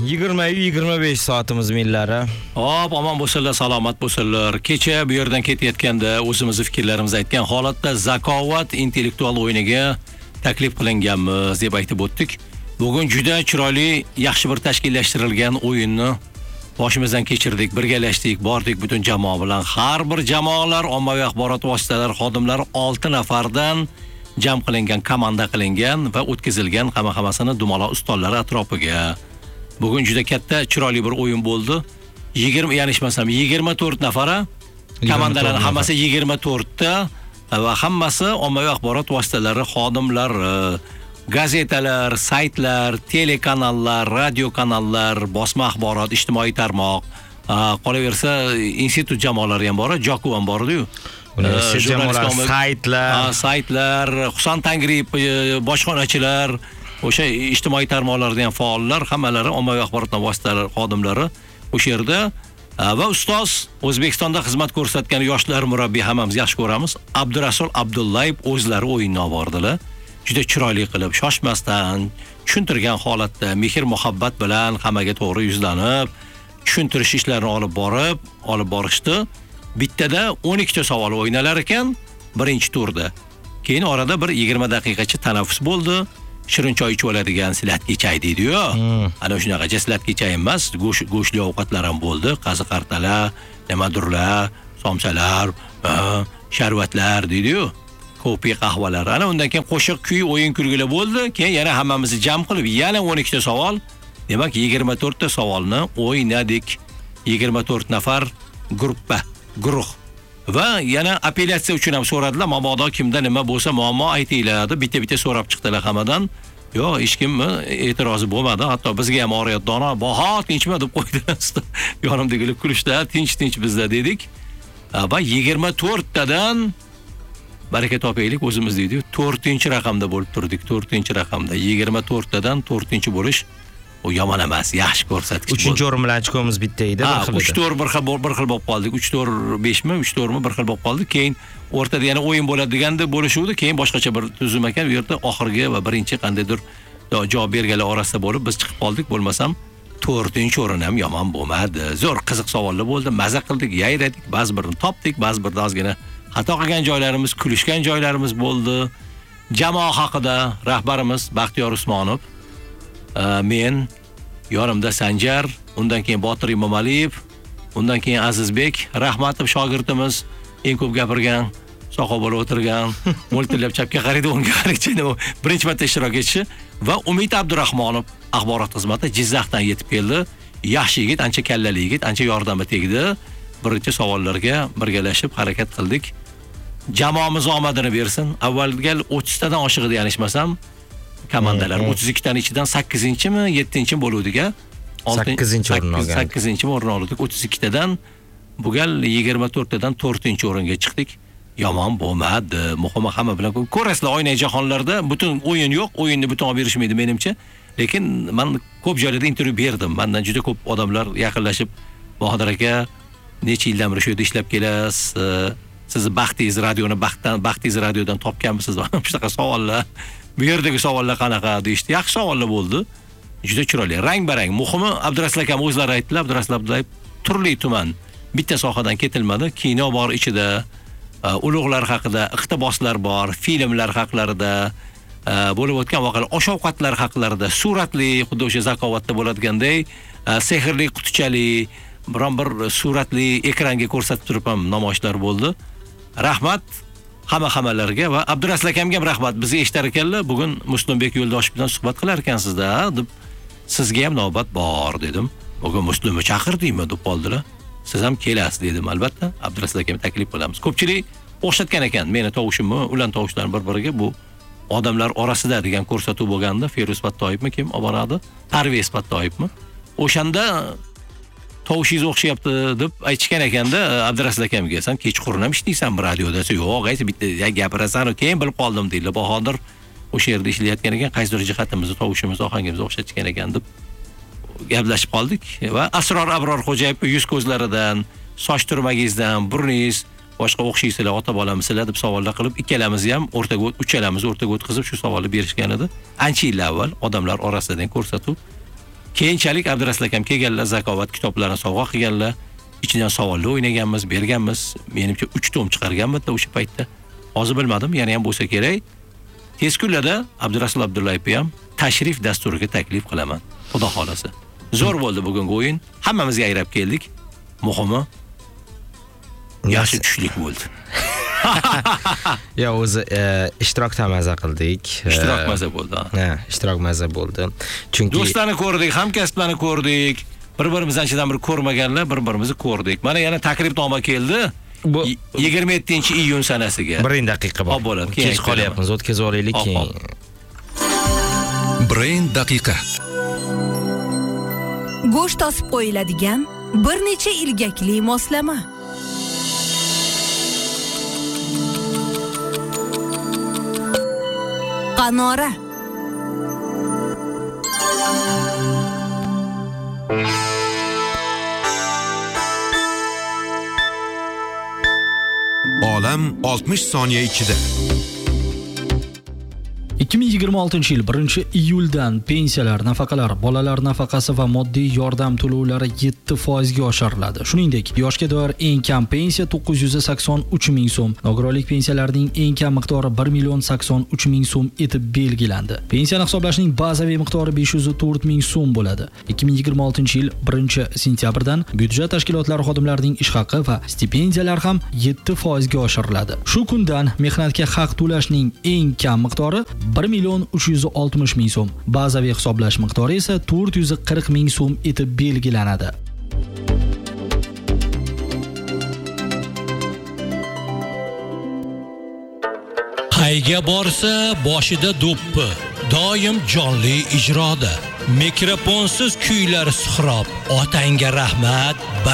20-25 soatimiz millari. Hop, omon bo'lsinlar, salomat bo'lsinlar. Kecha bu yerdan ketayotganda o'zimizni fikrlarimiz aytgan holatda zakovat intellektual o'yiniga taklif qilinganmiz deb aytib o'tdik. Bugun juda chiroyli, yaxshi bir tashkillashtirilgan o'yinni boshimizdan kechirdik, birgalashdik, bordik butun jamoa bilan. Har bir jamoalar, ommaviy axborot vositalari xodimlari 6 nafardan jam qilingan, komanda qilingan va o'tkazilgan hammasini dumaloq ustollar atrofiga. Bugun juda katta, chiroyli bir o'yin bo'ldi. 24 nafara, komandalar hammasi 24 ta va hammasi ommaviy axborot vositalari xodimlari, gazetalar, saytlar, telekanallar, radio kanallar, bosma axborot, ijtimoiy tarmoq, qolaversa institut jamoalari ham bor, Joku ham bor-ku. saytlar, Husan Tangriyev bojxonachilar, o'sha ijtimoiy tarmoqlarda ham faollar, hammalari ommaviy axborot vositalari xodimlari o'sha yerda va ustoz O'zbekistonda xizmat ko'rsatgan yoshlar murabbiy hammamiz yaxshi ko'ramiz. Abdurasul Abdullayev o'zlari o'yinni olib bordilar. Juda chiroyli qilib, shoshmasdan, tushuntirgan holatda, mehr muhabbat bilan hammaga to'g'ri yuzlanib, tushuntirish ishlarini olib borishdi. Bittada 12 ta savol o'ynalar ekan, birinchi turda. Keyin orada bir 20 daqiqacha tanaffus bo'ldi. Shirin choy ichib oladigan slatki choy deydi-yu. Ana shunaqacha slatki choy emas, go'shtli ovqatlar ham bo'ldi. Qaziqartalar, nimadurlar, somsalar, sharbatlar deydi-yu. Ko'pi qahvalar. Ana undan keyin qo'shiq, kuy, o'yin kulgilar bo'ldi. Keyin yana hammamizni jam qilib, yana 12 ta savol. Demak, 24 ta savolni o'ynadik. 24 nafar guruh. Va yana apellyatsiya uchun ham so'radilar. Mabodo kimda nima bo'lsa muammo aytinglar deb bitta so'rab chiqdilar hammadan. Yo'q, hech kim e'tirozi bo'lmadi. Hatto bizga ham oriyat dono, "Baho, tinchmi?" deb qo'ydilar. Yonimdagilar kulishdi, "Tinch bizda" dedik. Va 24 tadan baraka topaylik o'zimiz deydi. 4-raqamda bo'lib turdik, 4-raqamda. 24 tadan 4-chi bo'lish o yomon emas, yaxshi ko'rsatkich. 3-o'rin bilan ochkomiz bitta edi, bir xil. 3-4 bir xil bo'lib qoldik. 3-4-5mi, 3-4mi bir xil bo'lib qoldik. Keyin o'rtada yana o'yin bo'ladi deganda bo'lishuvdi. Keyin boshqacha bir tuzum ekan, u yerda oxirgi va birinchi qandaydir javob berganlar orasida bo'lib biz chiqib qoldik. Bo'lmasam 4-o'rin ham yomon bo'lmadi. Zo'r qiziq savollar bo'ldi. Maza qildik, yayradik, ba'zi birini topdik, ba'zi birda ozgina xato qilgan joylarimiz, kulishgan joylarimiz bo'ldi. Jamoa haqida rahbarimiz Baxtiyor Usmonov, men, yonimda Sanjar, undan keyin Botir Imomaliyev, undan keyin Azizbek Rahmatov shogirdimiz, eng ko'p gapirgan, soqov bo'lib o'tirgan, mo'ltillab chapga qaraydi, o'ngga qaraydi, birinchi marta ishtirok etishi va Umid Abdurahmonov axborot xizmati Jizzaxdan yetib keldi. Yaxshi yigit, ancha kallali yigit, ancha yordami tegdi. Birinchi savollarga birgalashib harakat qildik. Jamoamiz omadini bersin. Avvalgal 30 tadan oshiq edi, yanishmasam. Komandalar 32 taning ichidan 8-mi, 7-chi bo'luvdik-a? 8-chi o'rin olgan. 8-chi o'rin oldik. 32 tadan bu gal 24 tadan 4-chi o'ringa chiqdik. Yomon bo'lmadi. Muhimi hamma bilan ko'rasizlar, o'ynay jahonlarda butun o'yin yo'q, o'yinni butun olib berishmaydi menimcha. Lekin men ko'p joylarda intervyu berdim. Mendan juda ko'p odamlar yaqinlashib, Bahodir aka, necha yildan beri shu yerda ishlab kelasiz? Sizni Baxtiz radiodan topganmisiz? Shunaqa savollar. Bu yerdagi savollar qanaqa deyishdi. Yaxshi savollar bo'ldi. Juda chiroyli, rang-barang. Muhimi Abdurasul akam o'zlari aytdilar. Abdurasul Abdullayev turli tuman bitta sohadan ketilmadi. Kino bor ichida, ulug'lar haqida, iqtiboslar bor, filmlar haqlarida, bo'lib o'tgan voqealar, osh-ovqatlar haqlarida, suratli, xuddi o'sha zakovatda bo'ladiganday, sehrli qutichali, biron bir suratli ekranga ko'rsatib turib ham namoyishlar bo'ldi. Rahmat hammalarga va Abdurasul akamga ham rahmat. Bizni eshitar ekanlar, bugun Muslimbek Yo'ldoshev bilan suhbat qilar ekansizda deb, sizga ham navbat bor dedim. Bugun Muslimni chaqirdingmi deb qoldilar. Siz ham kelasiz dedim, albatta. Abdurasul akamga taklif qilamiz. Ko'pchilik o'xshatgan ekan meni tovushimni, ular tovushlarini bir-biriga bu odamlar orasida degan ko'rsatuv bo'lganda, Feruz Pattoyevmi kim olib boradi? Parvez Pattoyevmi? O'shanda tovushingiz o'xshayapti deb aytishgan ekanda Abdurasul akamga, "Sen kechqurun ham ishlaysan bu radioda?" "Yo'q, aytsa bitta gapirasan, keyin bilib qoldim" deydi. Bahodir o'sha yerda ishlayotgan ekan, qaysidir jihatimizni, tovushimizni, ohangimizni o'xshatishgan ekan deb gaplashib qoldik va Asror Abror Xo'jayev yuz ko'zlaridan, soch turmagingizdan, burningiz boshqa o'xshaysizlar, ota bolamisilar deb savollar qilib, ikkalamizni ham uchalamiz o'rtaga o'tkazib shu savolni berishgan edi. Ancha yillar avval odamlar orasidan ko'rsatuv. Keyinchalik Abdurasul akam kelganlar, zakovat kitoblarini sovg'a qilganlar. Ichidan savollar o'ynaganmiz, berganmiz. Menimcha 3 tom chiqarganmiz o'sha paytda. Hozir bilmadim, yana ham bo'lsa kerak. Tez kunlarda Abdurasul Abdullayev ham tashrif dasturiga taklif qilaman. Xudo xolasa. Zo'r bo'ldi bugungi o'yin. Hammamizga ayrab keldik. Muhimi yaxshi tushlik bo'ldi. Ya o'zi ishtirokda maza qildik. Ishtirok maza bo'ldi. Ha, ishtirok maza bo'ldi. Chunki do'stlarni ko'rdik, hamkasblarni ko'rdik. Bir-birimizdan anchadan bir ko'rmaganlar, bir-birimizni ko'rdik. Mana yana taklifnoma keldi. Bu 27-iyun sanasiga. 1 daqiqa bor. Kech qolyapmiz, o'tkazib olaylik keyin. Brain daqiqa. Go'sht osib qo'yiladigan bir necha ilgakli moslama. Qanora. Olam 60 soniya ichida. 2026-yil 1-iyuldan pensiyalar, nafaqalar, bolalar nafaqasi va moddiy yordam to'lovlari 7% ga oshiriladi. Shuningdek, yoshga doir eng kam pensiya 983 ming so'm, nogironlik pensiyalarining eng kam miqdori 1,83 million so'm etib belgilandi. Pensiyani hisoblashning bazaviy miqdori 504 ming so'm bo'ladi. 2026-yil 1-sentyabrdan byudjet tashkilotlari xodimlarining ish haqi va stipendiyalar ham 7% ga oshiriladi. Shu kundan mehnatga haq to'lashning eng kam miqdori 1,360 ming so'm, bazaviy hisoblash miqdori esa 440 ming so'm etib belgilanadi. Qayga borsa boshida do'ppi, doim jonli ijroda. Mikrofonsiz kuylar suhrob, otangga rahmat.